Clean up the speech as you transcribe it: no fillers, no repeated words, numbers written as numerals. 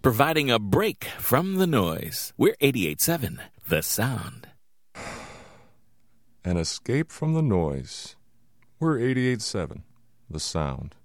providing a break from the noise. We're 88.7 The Sound. An escape from the noise. We're 88.7 The Sound.